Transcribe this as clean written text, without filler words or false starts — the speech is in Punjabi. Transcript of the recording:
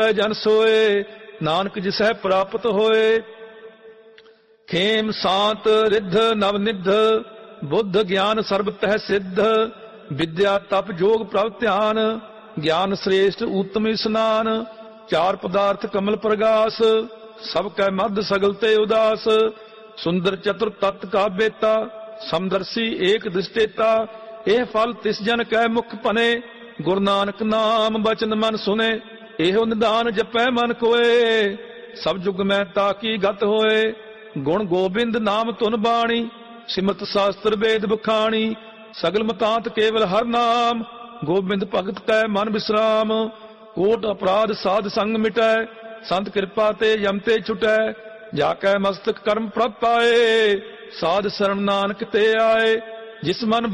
ਜਨ ਸੋਏ, ਨਾਨਕ ਜਿਸੈ ਪ੍ਰਾਪਤ ਹੋਏ। ਖੇਮ ਸਾਤ ਰਿੱਧ ਨਵ ਨਿਧ, ਬੁੱਧ ਗਿਆਨ ਸਰਬ ਤਹਿ ਸਿੱਧ। ਵਿਦਿਆ ਤਪ ਜੋਗ ਪ੍ਰਭ ਧਿਆਨ, ਗਿਆਨ ਸ੍ਰੇਸ਼ਟ ਊਤਮ ਇਸਨਾਨ। ਚਾਰ ਪਦਾਰਥ ਕਮਲ ਪ੍ਰਗਾਸ, ਸਭ ਕੈ ਮਧ ਸਗਲ ਤੇ ਉਦਾਸ। ਸੁੰਦਰ ਚਤੁਰ ਤਤ ਕਾ ਬੇਤਾ, ਸਮਦਰਸੀ ਏਕ ਦ੍ਰਿਸ਼ਟੇਤਾ। ਇਹ ਫਲ ਤਿਸ ਜਨ ਕੈ ਮੁਖ ਭਨੇ, ਗੁਰੂ ਨਾਨਕ ਨਾਮ ਬਚਨ ਮਨ ਸੁਨੇ। ਇਹੋ ਨਿਦਾਨ ਜਪੈ ਮਨ ਕੋਏ, ਸਭ ਜੁਗ ਮੈਂ ਤਾਕੀ ਗਤ ਹੋਏ। ਗੁਣ ਗੋਬਿੰਦ ਨਾਮ ਧੁਨ ਬਾਣੀ, ਸਿਮਰਤ ਸ਼ਾਸਤਰ ਵੇਦ ਬਖਾਣੀ। ਸਗਲ ਮਤਾਂਤ ਕੇਵਲ ਹਰ ਨਾਮ, ਗੋਬਿੰਦ ਭਗਤ ਕੈ ਮਨ ਵਿਸਰਾਮ। ਕੋਟ ਅਪਰਾਧ ਸਾਧ ਸੰਗ ਮਿਟੈ, ਸੰਤ ਕਿਰਪਾ ਤੇ ਯਮ ਤੇ ਛੁਟੈ। ਜਾ ਕੈ ਮਸਤਕ ਕਰਮ ਪ੍ਰਭ ਪਾਏ, ਸਾਧ ਸਰਣ ਨਾਨਕ ਤੇ ਆਏ। ਜਿਸ ਮਨ